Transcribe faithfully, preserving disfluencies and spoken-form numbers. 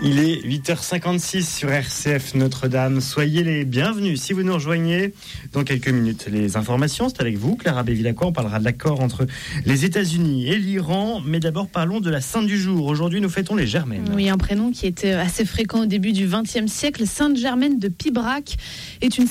Il est huit heures cinquante-six sur R C F Notre-Dame. Soyez les bienvenus si vous nous rejoignez. Dans quelques minutes, les informations, c'est avec vous, Clara Bévilacqua. On parlera de l'accord entre les États-Unis et l'Iran. Mais d'abord, parlons de la sainte du jour. Aujourd'hui, nous fêtons les Germaines. Oui, un prénom qui était assez fréquent au début du vingtième siècle. Sainte Germaine de Pibrac est une